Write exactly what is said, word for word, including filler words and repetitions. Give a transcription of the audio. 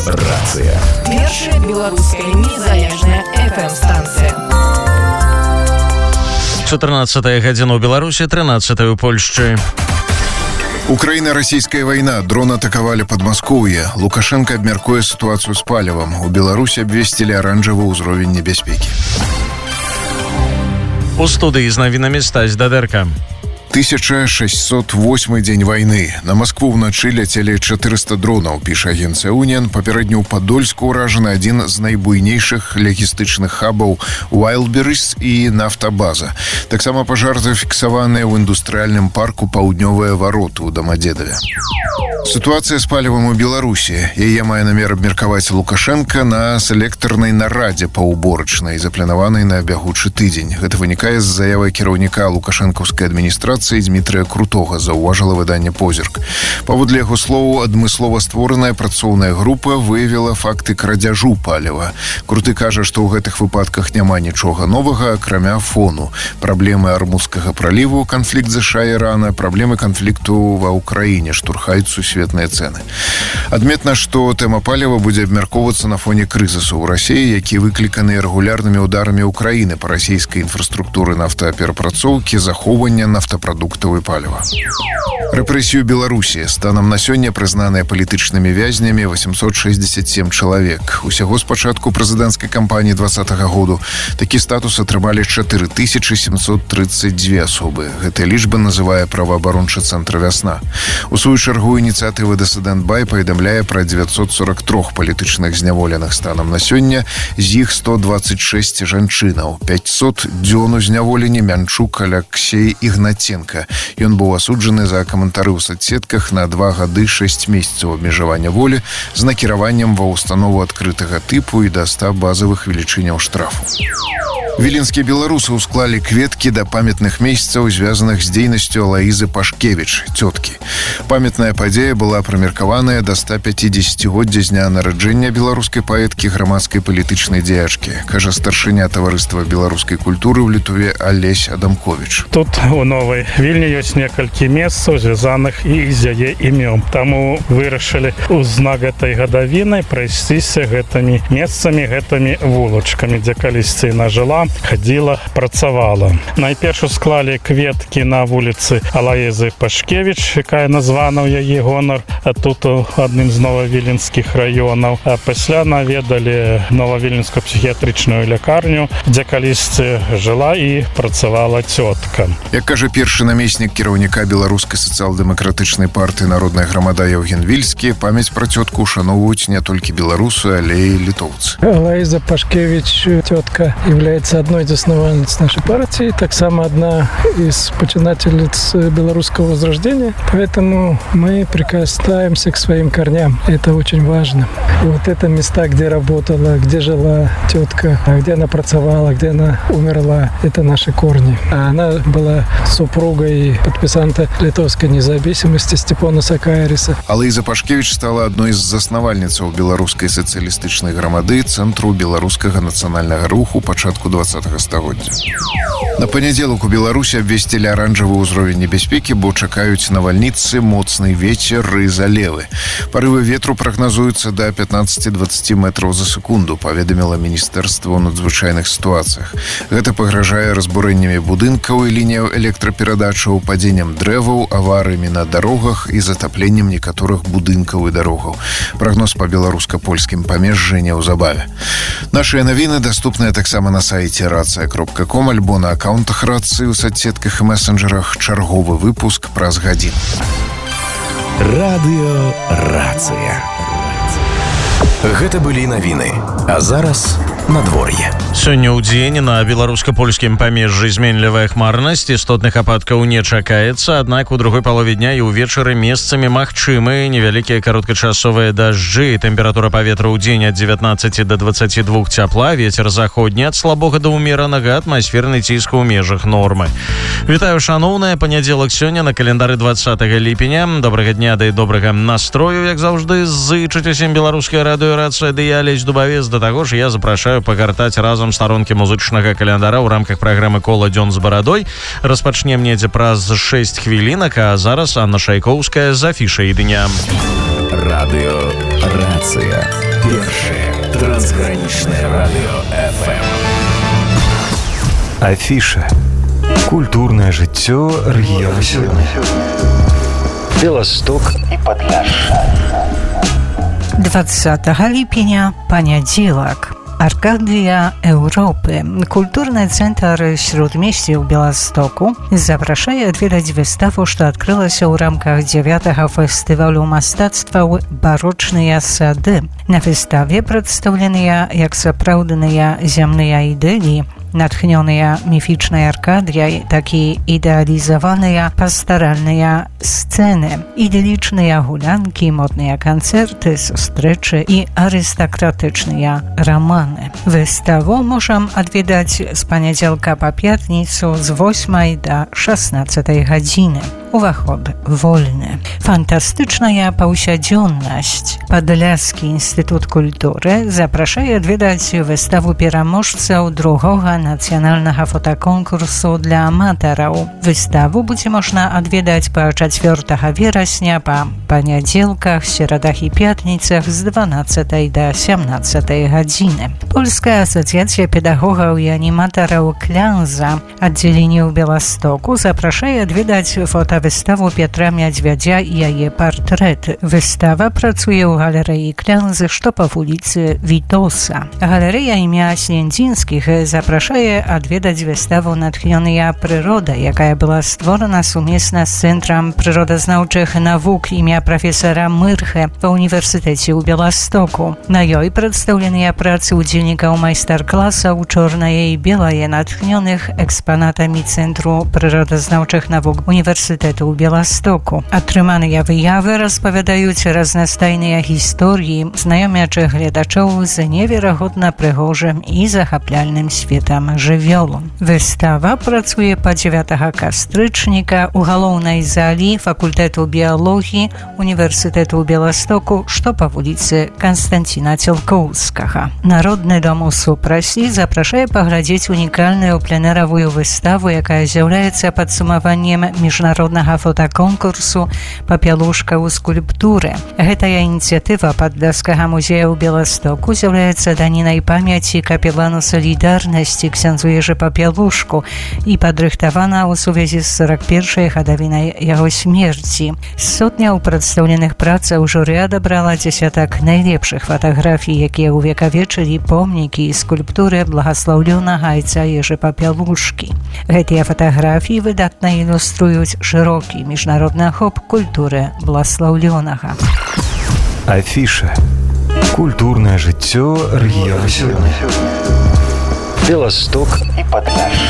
Радиорацыя. Першая беларуская незалежная эф эм-станцыя. чатырнаццатая гадзіна ў Беларусі, трынаццатая ў Польшчы. Украина-российская война. Дрон атаковали Подмосковье. Лукашенко обмяркуе ситуацию с палевом. У Беларуси обвестили оранжевый уровень небяспеки. У студыі з навінамі Стась Дадэрка. тысяча шестьсот восьмы дзень войны. На Москву ўначы ляцелі чатырыста дронаў, піша агенцыя Уніан. Папярэдню ў Падольску ўражаны адзін з найбуйнейшых лагістычных хабаў Wildberries і нафтабаза. Таксама пажар зафіксаваныя ў індустрыяльным парку Паўднёвыя вароты ў Дамадзедаве. Ситуация с палевым у Беларуси. Яе мае намер абмеркаваць Лукашенко на селектарнай нарадзе паўборачнай, запланаванай на бягучы тыдзень. Гэта вынікае з заявы кіраўніка лукашэнкаўскай адміністрацыі Дмітрыя Крутога, заўважыла выданне «Позірк». Паводле яго словаў, адмыслова створаная працоўная група выявіла факты крадзяжу паліва. Круты кажа, што ў гэтых выпадках няма нічога новага, акрамя фону. Праблемы Армузскага праліву, канфлікт ЗША і Ірана, праблемы канфлікту ва ўкраіне штурхаюць сусветныя цэны. Адметна, што тэма паліва будзе абмяркоўвацца на фоне крызісу ў Расіі, які выкліканы рэгулярнымі ударамі Украіны па расійскай інфраструктуры нафтаперапрацоўкі, захоўвання нафтапрадуктаў і паліва. Рэпрэсію Беларусі. Станам на сёння прызнаныя палітычнымі вязнямі восемьсот шестьдесят семь чалавек. Усяго з пачатку прэзідэнцкай кампаніі двадцатага году такі статус атрымалі чатыры тысячы семьсот тридцать две асобы. Гэтая лічба называе праваабарончы цэнтр «Вясна». У сваю чаргу ініцыятыва «Дысідэнт Бай» паведамляе пра девятьсот сорок три палітычных зняволеных станам на сёння, з іх сто двадцать шесть жанчынаў. пятьсот дзён у зняволенні Мянчук Алексей Ігнаценка. Ён быў асуджаны за каментары ў соцсетках на два гады шэсць месяцаў абмежавання волі з накіраваннем ва ўстанову адкрытага тыпу і да ста базавых велічыняў штрафу. Віленскія беларусы ўсклалі кветкі да памятных месяцаў, звязаных з дзейнасцю Алаізы Пашкевіч, цёткі. Памятная падзея была прамеркаваная да ста пяцідзесяцігоддзя з дня нараджэння беларускай паэткі, грамадскай палітычнай дзеячкі, кажа старшыня таварыства беларускай культуры ў Літве Алесь Адамковіч. Тут у Новай Вільні ёсць некалькі месцаў, звязаных і з яе імём. Таму вырашылі ў знак гэтай гадавіны прайсціся гэтымі месцамі, гэтымі вулачкамі, дзе калісьці яна жыла, хадзіла, працавала. Найперш склалі кветкі на вуліцы Алаізы Пашкевіч, якая названа ў яе гонар, а тут у адным з новавіленскіх раёнаў. А пасля наведалі новавіленскую псіхіятрычную лякарню, дзе калісьці жыла і працавала цётка. Як кажа першы намеснік кіраўніка беларускай сацыял-дэмакратычнай партыі «Народная грамада» Яўген Вільскі, памяць пра цётку ушаноўваюць не толькі беларусы, але і літоўцы. Алаіза Пашкевіч, тётка, является одной из основательниц нашей партии, так само одна из починательниц белорусского возрождения. Поэтому мы прикасаемся к своим корням. Это очень важно. И вот это места, где работала, где жила тетка, где она працавала, где она умерла, это наши корни. А она была супругой подписанта литовской независимости Степана Сакариса. Алаіза Пашкевіч стала одной из заснавальніцаў беларускай сацыялістычнай грамады, цэнтру беларускага нацыянальнага руху пачатку двадцатага стагоддзя. На панядзелак у Беларусі абвесцілі аранжавы ўзровень небяспекі, бо чакаюць навальніцы, моцны вецер і залевы. Парывы ветру прагназуюцца да пятнаццаць-дваццаць метраў за секунду, паведаміла Міністэрства ў надзвычайных сітуацыях. Гэта пагражае разбурэннямі будынкаў і лініяў электраперадачаў, падзеннем дрэваў, аварыямі на дарогах і затапленнем некаторых будынкаў і дарогаў. Прагноз па беларуска-польскім памежжы неўзабаве. Нашыя навіны даступныя таксама на сайце рацыя кропка ком альбо на аккаунтах рацыі ў соцсетках і месенджерах. Чарговы выпуск праз гадзіну. Радыёрацыя. Гэта былі навіны. А зараз надвор'е. Сёння ў дзень на беларуска-польскім памежжы зменлівая хмарнасць, істотных ападкаў не чакаецца, аднак у другой палове дня і ўвечары месцамі магчымы невялікія кароткачасовыя дажджы. Тэмпература паветра ў дзень ад дзевятнаццаці да дваццаці двух цяпла, вецер заходні ад слабога да ўмеранага, атмасферны ціск у межах нормы. Вітаю, шаноўныя, панядзелак сёння на календары двадцатага ліпеня. Добрага дня да і добрага настрою, як заўжды, зычыць усім беларуская радыёрацыя, ды я Алесь Дубавец. Да таго ж я запрашаю пагартаць разам старонкі музычнага календара ў рамках праграмы «Кола дзён з барадой». Распачнем недзе праз шэсць хвілінак, а зараз Анна Шайкоўская з афішай дня. Радыёрацыя. Першае трансграничное радио эф эм. Афіша. Культурнае жыццё рэгіёну сёння. Беласток і Падляшша. двадцатага ліпеня, панядзелак. Аркадыя Еўропы. Культурны цэнтр Śródmieścia ў Беластоку запрашае адведаць выставу, што адкрылася ў рамках дзявятага фестывалю мастацтваў «Барочныя сады». На выставе прадстаўленыя як сапраўдныя зямныя ідэлі, натхнёныя міфічнай Аркадыяй, так і ідэалізаваныя пастаральныя сцэны, іделічныя гулянкі, модныя канцэрты, сустрэчы і арыстакратычныя раманы. Выставу можам адведаць з панядзелка па пятніцу з восьмай да шаснаццатай гадзіны. Уваход вольны. Фантастычная паўсядзённасць. Падляскі інстытут культуры запрашае адведаць выставу пераможцаў другога нацыянальнага фотаконкурсу для аматараў. Выставу будзе можна адведаць па чацвёртага верасня па панядзелках, серадах і пятніцах з дванаццатай да сямнаццатай гадзіны. Польская асацыяцыя педагогаў і аніматараў «Клянза» аддзяленне ў Беластоку запрашае адведаць фотавыставу Петра Мядзвядзя і яе партрэт. Выстава працуе ў галерэі «Клянзы», што па вуліцы Вітоса. Галерэя імя Слендзінскіх запрашае адведаць выставу «Натхнёная прырода», якая была створана сумесна з Цэнтрам прыродазнаўчых навук імя прафесара Мырхе ва ўніверсітэце ў Беластоку. На ёй прадстаўленыя працы удзельнікаў майстар-класаў «Чорнае і белае», натхнёных экспанатамі Цэнтру прыродазнаўчых навук універсітэту ў Беластоку. Атрыманыя выявы распавядаюць разнастайныя гісторыі, знаёмячы гледачоў з неверагодна прыгожым і захапляльным светам жывёл. Выстава працуе па дзевятага кастрычніка ў галоўнай залі факультэту біялогіі універсітэту ў Беластоку, што па вуліцы Канстанціна Цілкоўскага. Народны дом у супрасі запрашае паглядзець унікальную пленэравую выставу, якая з'яўляецца падсумаваннем міжнароднага фотаконкурсу «Папялушка ў скульптуры». Гэтая ініцыятыва Падляскага музея ў Беластоку з'яўляецца данінай памяці капелану салідарнасці ксяндзу Ежы Папялушку і падрыхтавана ў сувязі з сорок першай гадавінай яго смерці. Сотняў прадстаўленых працаў журы адабрала дзесятак найлепшых фатаграфій, якія ўвекавечылі помнікі і скульптуры благаслаўлёнага айца Ежы Папялушкі. Гэтыя фатаграфіі выдатна ілюструюць шырокі міжнародны ахоп культуры благаслаўлёнага. Афіша. Культурнае жыццё рэгіёну сёння. Беласток і Падляшша.